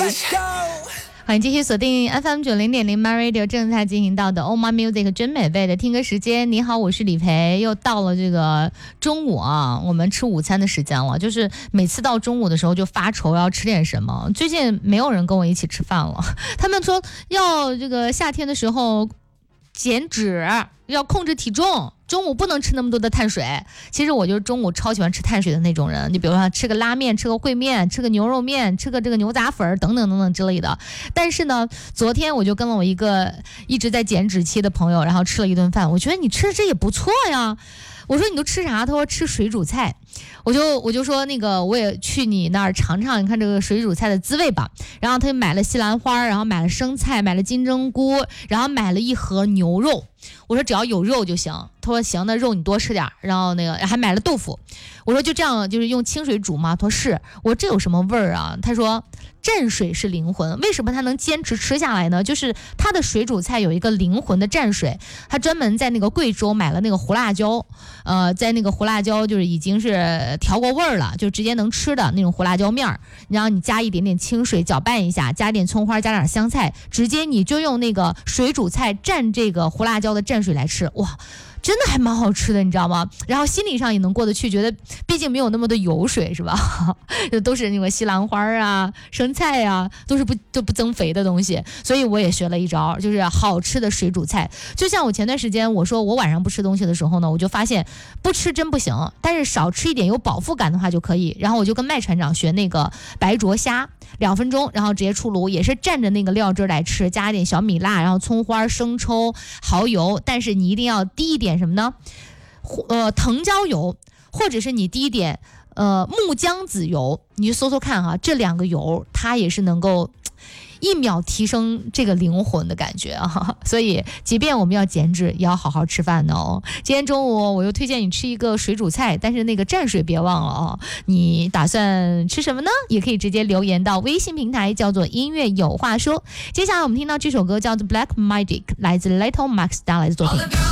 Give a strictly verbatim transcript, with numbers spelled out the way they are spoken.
欢迎继续锁定 F M 九零点零 My Radio 正在进行到的 Oh My Music 真美味的听歌时间。你好，我是李培，又到了这个中午啊，我们吃午餐的时间了。就是每次到中午的时候就发愁要吃点什么，最近没有人跟我一起吃饭了。他们说要这个夏天的时候减脂，要控制体重，中午不能吃那么多的碳水。其实我就是中午超喜欢吃碳水的那种人，你比如说吃个拉面，吃个烩面，吃个牛肉面，吃个这个牛杂粉等等等等之类的。但是呢，昨天我就跟了我一个一直在减脂期的朋友，然后吃了一顿饭，我觉得你吃的这也不错呀。我说你都吃啥？他说吃水煮菜。我就我就说那个我也去你那儿尝尝，你看这个水煮菜的滋味吧。然后他就买了西兰花，然后买了生菜，买了金针菇，然后买了一盒牛肉。我说只要有肉就行。他说行，那肉你多吃点。然后那个还买了豆腐。我说就这样，就是用清水煮吗？他说是。我说这有什么味儿啊？他说蘸水是灵魂。为什么他能坚持吃下来呢？就是他的水煮菜有一个灵魂的蘸水，他专门在那个贵州买了那个胡辣椒，呃，在那个胡辣椒就是已经是调过味儿了，就直接能吃的那种胡辣椒面儿，然后你加一点点清水搅拌一下，加点葱花，加点香菜，直接你就用那个水煮菜蘸这个胡辣椒的蘸水来吃，哇！真的还蛮好吃的，你知道吗？然后心理上也能过得去，觉得毕竟没有那么多油水，是吧？都是那个西兰花啊、生菜啊，都是不都不增肥的东西。所以我也学了一招，就是好吃的水煮菜。就像我前段时间我说我晚上不吃东西的时候呢，我就发现不吃真不行，但是少吃一点有饱腹感的话就可以。然后我就跟麦船长学那个白灼虾，两分钟，然后直接出炉，也是蘸着那个料汁来吃，加一点小米辣，然后葱花、生抽、蚝油，但是你一定要滴一点什么呢？呃，藤椒油，或者是你滴一点呃木姜子油，你就搜搜看哈，这两个油它也是能够一秒提升这个灵魂的感觉啊！所以，即便我们要减脂，也要好好吃饭的哦。今天中午我又推荐你吃一个水煮菜，但是那个蘸水别忘了哦。你打算吃什么呢？也可以直接留言到微信平台，叫做音乐有话说。接下来我们听到这首歌叫做 Black Magic， 来自 Little Max 带来的作品。